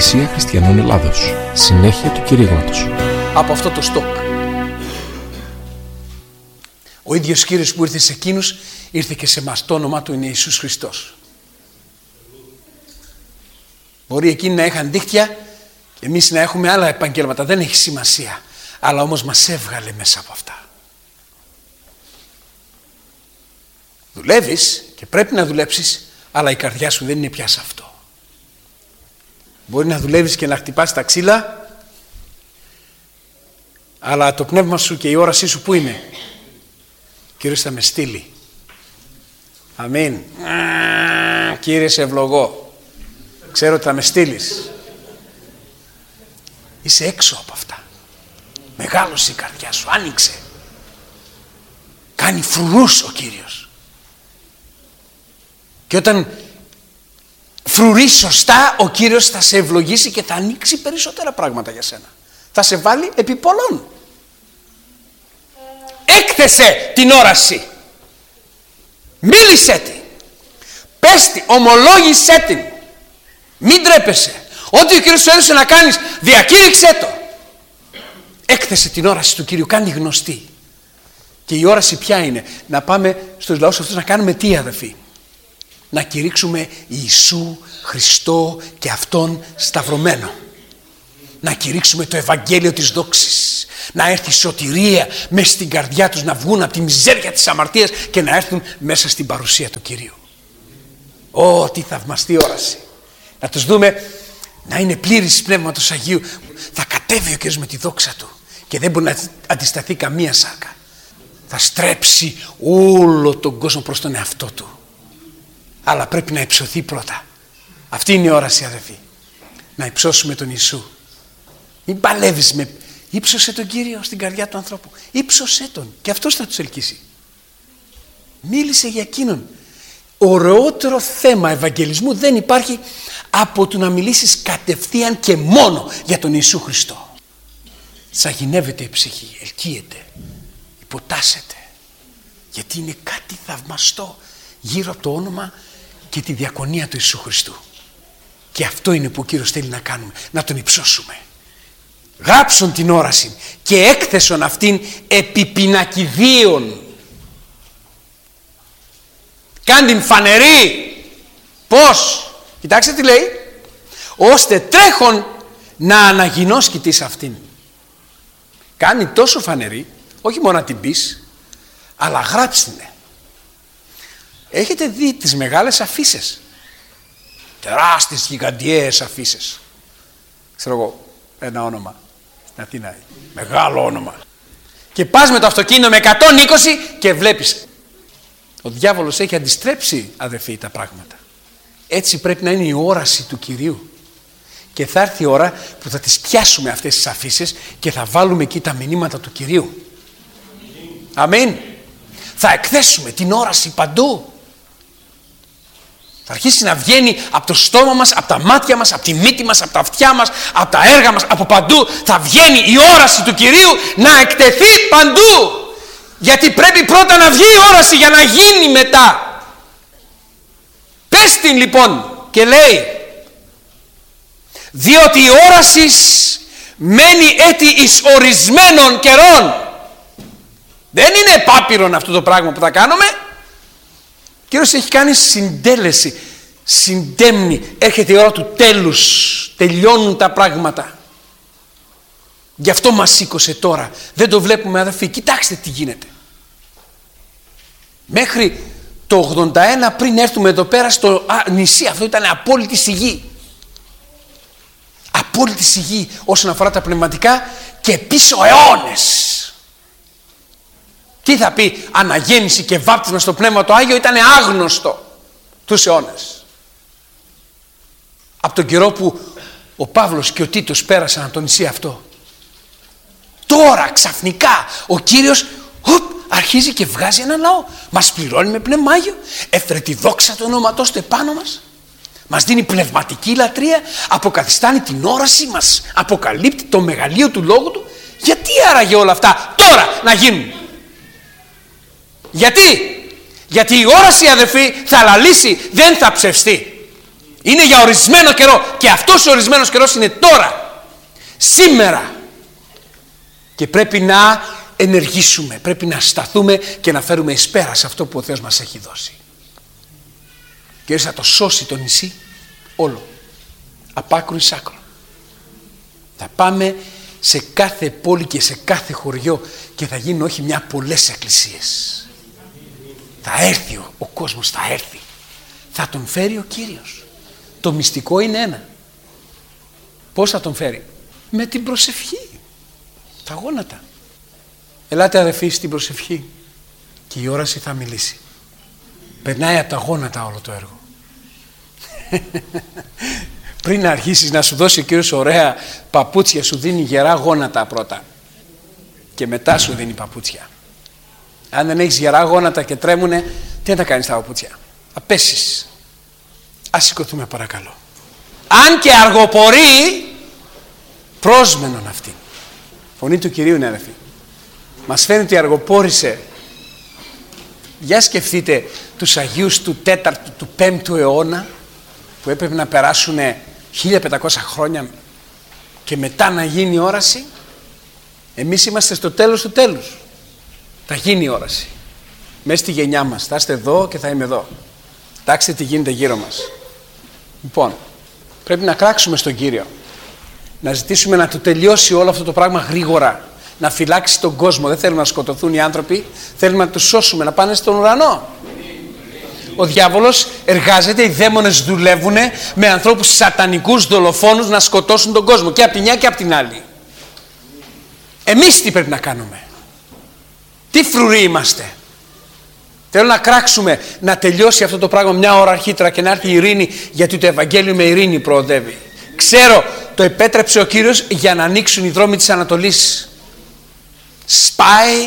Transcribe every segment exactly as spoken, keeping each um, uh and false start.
Εκκλησία Χριστιανών Ελλάδος. Συνέχεια του κηρύγματος. Από αυτό το στόκ. Ο ίδιος Κύριος που ήρθε σε εκείνους, ήρθε και σε εμάς. Το όνομά του είναι Ιησούς Χριστός. Μπορεί εκείνοι να είχαν δίχτυα και εμείς να έχουμε άλλα επαγγέλματα. Δεν έχει σημασία. Αλλά όμως μας έβγαλε μέσα από αυτά. Δουλεύεις και πρέπει να δουλέψεις, αλλά η καρδιά σου δεν είναι πια σε αυτό. Μπορεί να δουλεύεις και να χτυπάς τα ξύλα, αλλά το πνεύμα σου και η όρασή σου πού είναι? Κύριος θα με στείλει. Αμήν. Κύριε, σε ευλογώ. Ξέρω ότι θα με στείλεις. Είσαι έξω από αυτά. Μεγάλωσε η καρδιά σου, άνοιξε. Κάνει φρουρούς ο Κύριος. Και όταν φρουρείς σωστά, ο Κύριος θα σε ευλογήσει και θα ανοίξει περισσότερα πράγματα για σένα. Θα σε βάλει επί πολλών. Έκθεσε την όραση. Μίλησέ τη. Πες τη, ομολόγησέ την. Μην τρέπεσαι. Ό,τι ο Κύριος σου έδωσε να κάνεις, διακήρυξέ το. Έκθεσε την όραση του Κύριου, κάνει γνωστή. Και η όραση ποια είναι? Να πάμε στους λαούς αυτούς να κάνουμε τι, αδελφοί? Να κηρύξουμε Ιησού Χριστό και Αυτόν σταυρωμένο. Να κηρύξουμε το Ευαγγέλιο της δόξης. Να έρθει σωτηρία μέσα στην καρδιά τους, να βγουν από τη μιζέρια της αμαρτίας και να έρθουν μέσα στην παρουσία του Κυρίου. Ω, τι θαυμαστή όραση. Να τους δούμε να είναι πλήρης Πνεύματος Αγίου. Θα κατέβει ο Κύριος με τη δόξα Του και δεν μπορεί να αντισταθεί καμία σάρκα. Θα στρέψει όλο τον κόσμο προς τον εαυτό Του. Αλλά πρέπει να υψωθεί πρώτα. Αυτή είναι η όραση, αδελφοί. Να υψώσουμε τον Ιησού. Μην παλεύεις με... Ήψωσε τον Κύριο στην καρδιά του ανθρώπου. Ήψωσέ τον και αυτός θα τους ελκύσει. Μίλησε για εκείνον. Ωραιότερο θέμα ευαγγελισμού δεν υπάρχει από το να μιλήσεις κατευθείαν και μόνο για τον Ιησού Χριστό. Σαγηνεύεται η ψυχή, ελκύεται, υποτάσσεται. Γιατί είναι κάτι θαυμαστό γύρω από το όνομα και τη διακονία του Ιησού Χριστού. Και αυτό είναι που ο Κύριος θέλει να κάνουμε, να τον υψώσουμε. Γράψον την όραση και έκθεσον αυτήν επί πινακιδίων. Κάν την φανερή. Πώς? Κοιτάξτε τι λέει. Ώστε τρέχον να αναγινώσκητης αυτήν. Κάνει τόσο φανερή, όχι μόνο να την πεις, αλλά γράψτηνε. Έχετε δει τις μεγάλες αφίσες? Τεράστιες, γιγαντιαίες αφίσες. Ξέρω εγώ, ένα όνομα στην Αθήνα, μεγάλο όνομα. Και πας με το αυτοκίνητο με εκατόν είκοσι και βλέπεις. Ο διάβολος έχει αντιστρέψει, αδερφοί, τα πράγματα. Έτσι πρέπει να είναι η όραση του Κυρίου. Και θα έρθει η ώρα που θα τις πιάσουμε αυτές τις αφίσες και θα βάλουμε εκεί τα μηνύματα του Κυρίου. Αμήν. Θα εκθέσουμε την όραση παντού. Θα αρχίσει να βγαίνει από το στόμα μας, από τα μάτια μας, από τη μύτη μας, από τα αυτιά μας, από τα έργα μας, από παντού. Θα βγαίνει η όραση του Κυρίου να εκτεθεί παντού. Γιατί πρέπει πρώτα να βγει η όραση για να γίνει μετά. Πες την λοιπόν και λέει, διότι η όραση μένει έτη εις ορισμένων καιρών. Δεν είναι επάπειρον αυτό το πράγμα που θα κάνουμε. Ο Κύριος έχει κάνει συντέλεση, συντέμνει. Έρχεται η ώρα του τέλους, τελειώνουν τα πράγματα. Γι' αυτό μας σήκωσε τώρα. Δεν το βλέπουμε, αδελφοί. Κοιτάξτε τι γίνεται. Μέχρι το ογδόντα ένα, πριν έρθουμε εδώ πέρα στο α, νησί, αυτό ήταν απόλυτη σιγή. Απόλυτη σιγή όσον αφορά τα πνευματικά και πίσω αιώνες. Τι θα πει αναγέννηση και βάπτισμα στο Πνεύμα το Άγιο? Ήταν άγνωστο τους αιώνες. Από τον καιρό που ο Παύλος και ο Τίτος πέρασαν από το νησί αυτό. Τώρα ξαφνικά ο Κύριος οπ, αρχίζει και βγάζει έναν λαό. Μας πληρώνει με Πνεύμα Άγιο. Έφερε τη δόξα του ονόματός του επάνω μας. Μας δίνει πνευματική λατρεία. Αποκαθιστάνει την όραση μας. Αποκαλύπτει το μεγαλείο του λόγου του. Γιατί άραγε όλα αυτά τώρα να γίνουν? Γιατί? Γιατί η όραση, αδελφοί, θα λαλήσει, δεν θα ψευστεί. Είναι για ορισμένο καιρό και αυτός ο ορισμένος καιρός είναι τώρα, σήμερα. Και πρέπει να ενεργήσουμε, πρέπει να σταθούμε και να φέρουμε εις πέρα σε αυτό που ο Θεός μας έχει δώσει. Και θα το σώσει το νησί όλο, απ' άκρου εις άκρο. Θα πάμε σε κάθε πόλη και σε κάθε χωριό και θα γίνουν όχι μια, πολλές εκκλησίες. Θα έρθει ο, ο κόσμος, θα έρθει. Θα τον φέρει ο Κύριος. Το μυστικό είναι ένα. Πώς θα τον φέρει? Με την προσευχή. Τα γόνατα. Ελάτε αδελφοί στην προσευχή και η όραση θα μιλήσει. Περνάει από τα γόνατα όλο το έργο. Πριν να αρχίσεις να σου δώσει ο Κύριος ωραία παπούτσια, σου δίνει γερά γόνατα πρώτα και μετά σου δίνει παπούτσια. Αν δεν έχεις γερά γόνατα και τρέμουνε, τι να τα κάνεις τα παπούτσια? Θα πέσεις. Ας σηκωθούμε παρακαλώ. Αν και αργοπορεί, πρόσμενον αυτή. Φωνή του Κυρίου είναι αδελφοί. Μας φαίνεται ότι αργοπόρησε. Για σκεφτείτε τους Αγίους του τέταρτου, του πέμπτου αιώνα, που έπρεπε να περάσουν χίλια πεντακόσια χρόνια και μετά να γίνει η όραση. Εμείς είμαστε στο τέλος του τέλους. Θα γίνει η όραση. Μέσα στη γενιά μας. Θα είστε εδώ και θα είμαι εδώ. Κοιτάξτε τι γίνεται γύρω μας. Λοιπόν, πρέπει να κράξουμε στον Κύριο. Να ζητήσουμε να του τελειώσει όλο αυτό το πράγμα γρήγορα. Να φυλάξει τον κόσμο. Δεν θέλουμε να σκοτωθούν οι άνθρωποι. Θέλουμε να τους σώσουμε, να πάνε στον ουρανό. Ο διάβολος εργάζεται, οι δαίμονες δουλεύουν με ανθρώπους σατανικούς δολοφόνους να σκοτώσουν τον κόσμο. Και από τη μια και από την άλλη. Εμείς τι πρέπει να κάνουμε? Τι φρουροί είμαστε? Θέλω να κράξουμε, να τελειώσει αυτό το πράγμα μια ώρα αρχίτερα και να έρθει η ειρήνη, γιατί το Ευαγγέλιο με ειρήνη προοδεύει. Ξέρω, το επέτρεψε ο Κύριος για να ανοίξουν οι δρόμοι της Ανατολής. Σπάει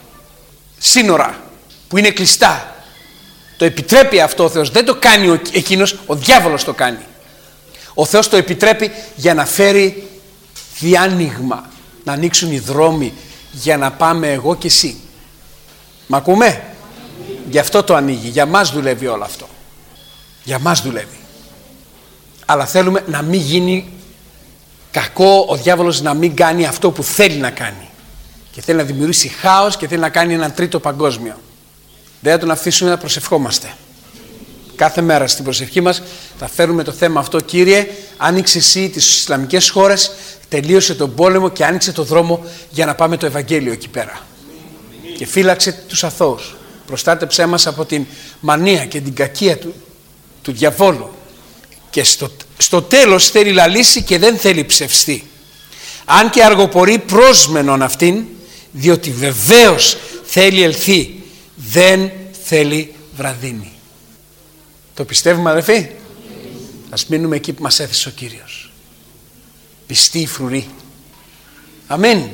σύνορα που είναι κλειστά. Το επιτρέπει αυτό ο Θεός. Δεν το κάνει ο, εκείνος, ο διάβολος το κάνει. Ο Θεός το επιτρέπει για να φέρει διάνοιγμα. Να ανοίξουν οι δρόμοι για να πάμε εγώ και εσύ. Μ' ακούμε? Γι' αυτό το ανοίγει. Για μας δουλεύει όλο αυτό. Για μας δουλεύει. Αλλά θέλουμε να μην γίνει κακό, ο διάβολος να μην κάνει αυτό που θέλει να κάνει. Και θέλει να δημιουργήσει χάος και θέλει να κάνει έναν τρίτο παγκόσμιο. Δεν θα τον αφήσουμε, να προσευχόμαστε. Κάθε μέρα στην προσευχή μας θα φέρουμε το θέμα αυτό. Κύριε, άνοιξε εσύ τις Ισλαμικές χώρες, τελείωσε τον πόλεμο και άνοιξε το δρόμο για να πάμε το Ευαγγέλιο εκεί πέρα. Και φύλαξε τους αθώους. Προστάτεψέ μας από την μανία και την κακία του, του διαβόλου. Και στο, στο τέλος θέλει λαλήσει και δεν θέλει ψευστεί. Αν και αργοπορεί, πρόσμενον αυτήν, διότι βεβαίως θέλει ελθεί, δεν θέλει βραδύνη. Το πιστεύουμε αδελφοί? Ας μείνουμε εκεί που μας έθεσε ο Κύριος. Πιστοί φρουροί. Αμήν.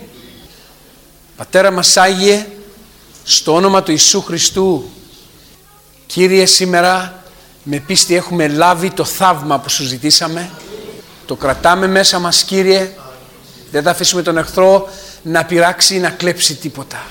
Πατέρα μας Άγιε, στο όνομα του Ιησού Χριστού, Κύριε, σήμερα με πίστη έχουμε λάβει το θαύμα που σου ζητήσαμε. Το κρατάμε μέσα μας, Κύριε. Δεν θα αφήσουμε τον εχθρό να πειράξει ή να κλέψει τίποτα.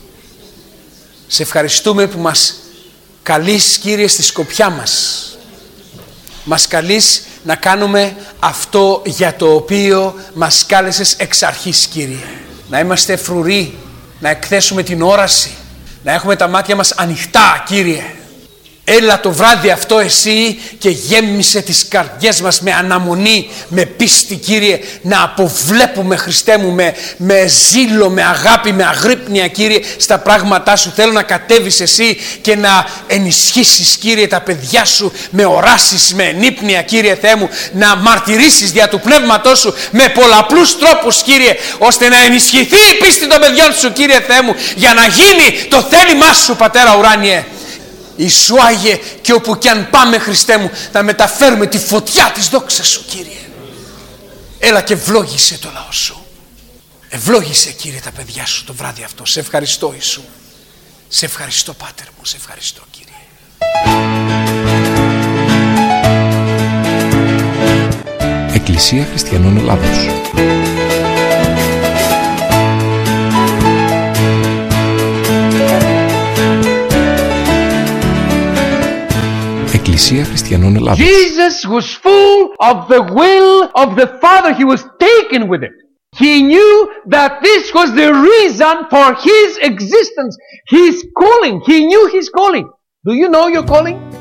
Σε ευχαριστούμε που μας καλείς, Κύριε, στη σκοπιά μας. Μας καλείς να κάνουμε αυτό για το οποίο μας κάλεσες εξ αρχής, Κύριε. Να είμαστε φρουροί, να εκθέσουμε την όραση, να έχουμε τα μάτια μας ανοιχτά, Κύριε. Έλα το βράδυ αυτό εσύ και γέμισε τις καρδιές μας με αναμονή, με πίστη, Κύριε, να αποβλέπουμε, Χριστέ μου, με, με ζήλο, με αγάπη, με αγρύπνια, Κύριε, στα πράγματά σου. Θέλω να κατέβεις εσύ και να ενισχύσεις, Κύριε, τα παιδιά σου με οράσεις, με ενύπνια, Κύριε Θεέ μου, να μαρτυρήσεις δια του πνεύματός σου με πολλαπλούς τρόπους, Κύριε, ώστε να ενισχυθεί η πίστη των παιδιών σου, Κύριε Θεέ μου, για να γίνει το θέλημά σου, Πατέρα ουράνιε. Ιησού Άγιε, και όπου κι αν πάμε, Χριστέ μου, να μεταφέρουμε τη φωτιά της δόξας σου, Κύριε. Έλα και ευλόγησε το λαό σου. Ευλόγησε, Κύριε, τα παιδιά σου το βράδυ αυτό. Σε ευχαριστώ, Ιησού. Σε ευχαριστώ, Πάτερ μου. Σε ευχαριστώ, Κύριε. Εκκλησία Χριστιανών Ελλάδος. Εκκλησία Χριστιανών Ελλάδος. Jesus was full of the will of the Father. He was taken with it. He knew that this was the reason for his existence, his calling. He knew his calling. Do you know your calling?